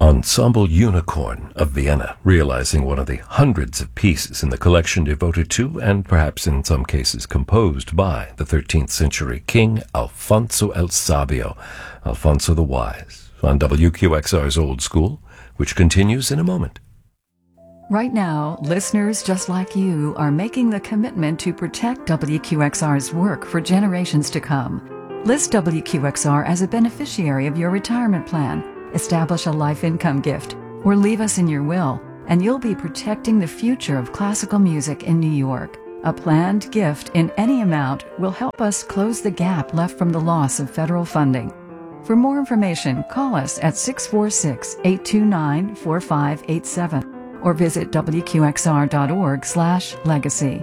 Ensemble Unicorn of Vienna, realizing one of the hundreds of pieces in the collection devoted to, and perhaps in some cases composed by, the 13th century King Alfonso el Sabio, Alfonso the Wise, on WQXR's Old School, which continues in a moment. Right now, listeners just like you are making the commitment to protect WQXR's work for generations to come. List WQXR as a beneficiary of your retirement plan, establish a life income gift, or leave us in your will, and you'll be protecting the future of classical music in New York. A planned gift in any amount will help us close the gap left from the loss of federal funding. For more information, call us at 646-829-4587 or visit wqxr.org/legacy.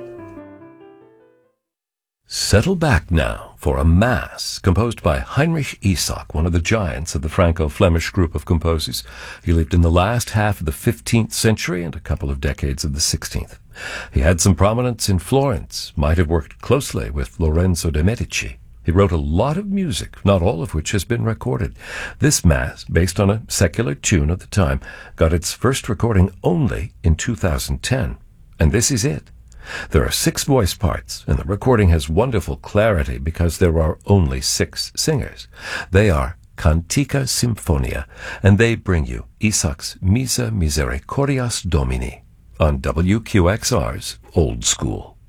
Settle back now for a Mass composed by Heinrich Isak, one of the giants of the Franco-Flemish group of composers. He lived in the last half of the 15th century and a couple of decades of the 16th. He had some prominence in Florence, might have worked closely with Lorenzo de' Medici. He wrote a lot of music, not all of which has been recorded. This Mass, based on a secular tune of the time, got its first recording only in 2010. And this is it. There are 6 voice parts, and the recording has wonderful clarity because there are only 6 singers. They are Cantica Symphonia, and they bring you Isak's Missa Misericordias Domini on WQXR's Old School.